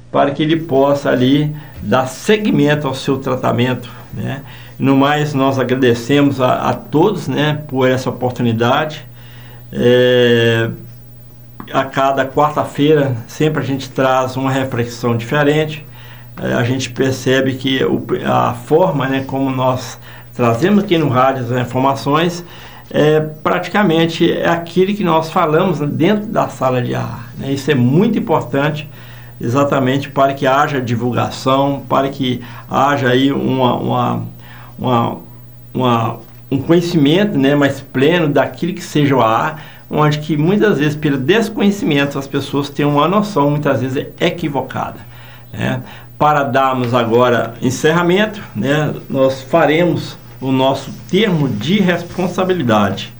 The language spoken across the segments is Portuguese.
para que ele possa ali dar seguimento ao seu tratamento, né? No mais, nós agradecemos a todos, né, por essa oportunidade. A cada quarta-feira sempre a gente traz uma reflexão diferente. A gente percebe que a forma, né, como nós trazemos aqui no rádio as informações praticamente é aquilo que nós falamos dentro da sala de aula, né? Isso é muito importante, exatamente para que haja divulgação, para que haja aí um conhecimento, né, mais pleno daquilo que seja o AA, onde que muitas vezes pelo desconhecimento as pessoas têm uma noção muitas vezes equivocada, né? Para darmos agora encerramento, né, nós faremos o nosso termo de responsabilidade.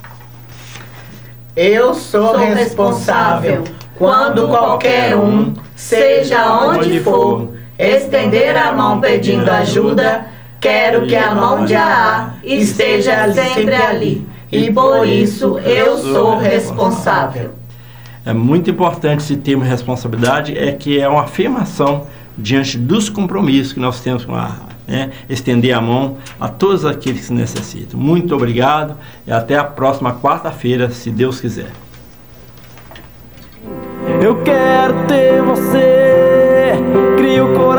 Eu sou responsável quando qualquer um, seja onde for, estender a mão pedindo ajuda. Quero que a mão de AA esteja sempre ali, e por isso eu sou responsável. É muito importante esse termo de responsabilidade, que é uma afirmação diante dos compromissos que nós temos com a AA, né? Estender a mão a todos aqueles que necessitam. Muito obrigado e até a próxima quarta-feira, se Deus quiser. Eu quero ter você, crio o coração.